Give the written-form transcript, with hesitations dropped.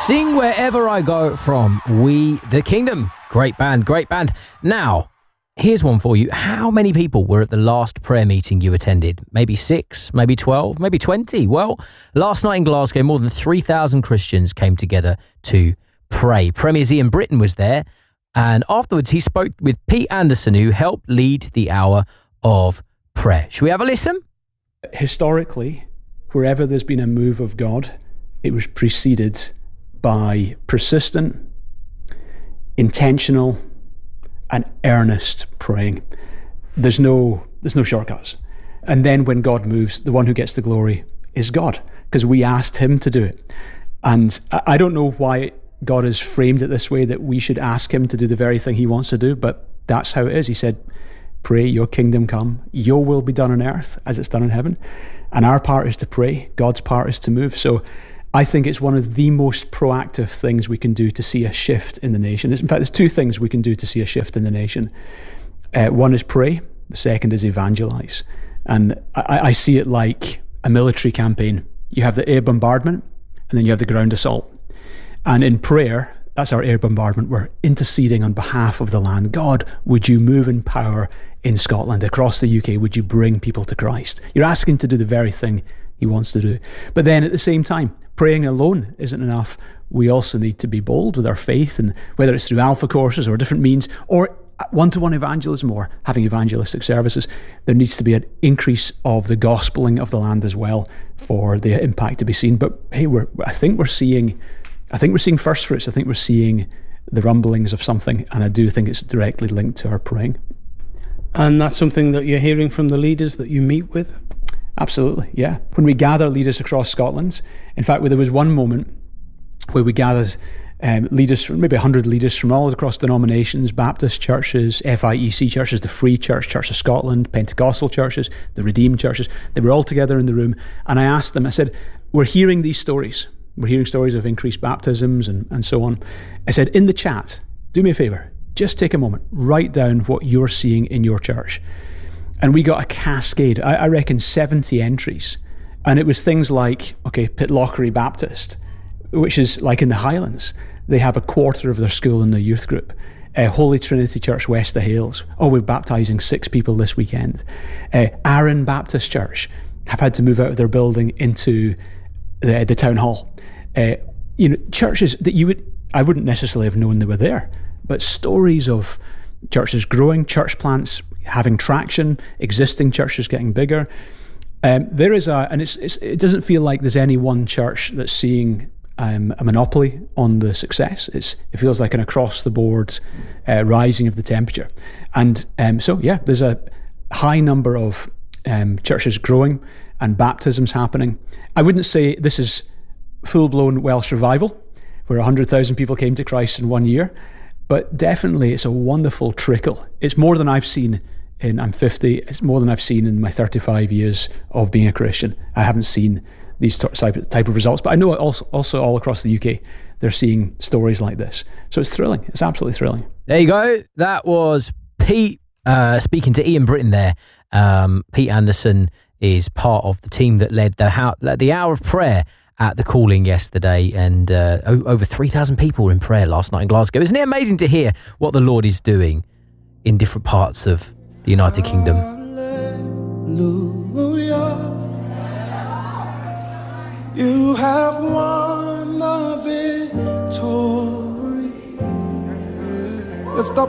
Sing Wherever I Go from We the Kingdom. Great band, great band. Now, here's one for you. How many people were at the last prayer meeting you attended? Maybe 6, maybe 12, maybe 20? Well, last night in Glasgow, more than 3,000 Christians came together to pray. Premier's Ian Britton was there, and afterwards he spoke with Pete Anderson, who helped lead the hour of prayer. Should we have a listen? Historically, wherever there's been a move of God, it was preceded by persistent, intentional, and earnest praying. There's no shortcuts. And then when God moves, the one who gets the glory is God, because we asked him to do it. And I don't know why God has framed it this way, that we should ask him to do the very thing he wants to do, but that's how it is. He said, pray, your kingdom come, your will be done on earth as it's done in heaven. And our part is to pray, God's part is to move. So I think it's one of the most proactive things we can do to see a shift in the nation. In fact, there's 2 things we can do to see a shift in the nation. One is pray, the second is evangelize. And I see it like a military campaign. You have the air bombardment, and then you have the ground assault. And in prayer, that's our air bombardment. We're interceding on behalf of the land. God, would you move in power in Scotland, across the UK? Would you bring people to Christ? You're asking to do the very thing he wants to do. But then at the same time, praying alone isn't enough. We also need to be bold with our faith, and whether it's through alpha courses or different means, or one-to-one evangelism, or having evangelistic services, there needs to be an increase of the gospeling of the land as well for the impact to be seen. But hey, I think we're seeing first fruits. I think we're seeing the rumblings of something, and I do think it's directly linked to our praying. And that's something that you're hearing from the leaders that you meet with? Absolutely, yeah. When we gather leaders across Scotland, in fact, there was one moment where we gathered leaders, maybe 100 leaders from all across denominations, Baptist churches, FIEC churches, the Free Church, Church of Scotland, Pentecostal churches, the Redeemed churches. They were all together in the room, and I asked them, I said, we're hearing these stories. We're hearing stories of increased baptisms and so on. I said, in the chat, do me a favour, just take a moment, write down what you're seeing in your church. And we got a cascade, I reckon 70 entries. And it was things like, Pitlochry Baptist, which is like in the Highlands. They have a quarter of their school in the youth group. Holy Trinity Church, West of Hales. We're baptising 6 people this weekend. Arran Baptist Church have had to move out of their building into the town hall. Churches that I wouldn't necessarily have known they were there, but stories of churches growing, church plants having traction, existing churches getting bigger. There is it doesn't feel like there's any one church that's seeing a monopoly on the success. It feels like an across the board rising of the temperature. And there's a high number of churches growing and baptisms happening. I wouldn't say this is full-blown Welsh revival, where 100,000 people came to Christ in 1 year, but definitely it's a wonderful trickle. It's more than I've seen I'm 50, it's more than I've seen in my 35 years of being a Christian. I haven't seen these type of results, but I know also all across the UK, they're seeing stories like this. So it's thrilling. It's absolutely thrilling. There you go. That was Pete speaking to Ian Britton there. Pete Anderson is part of the team that led the hour of prayer at the Calling yesterday, and over 3,000 people were in prayer last night in Glasgow. Isn't it amazing to hear what the Lord is doing in different parts of the United Kingdom? Hallelujah. You have won the victory. Lift up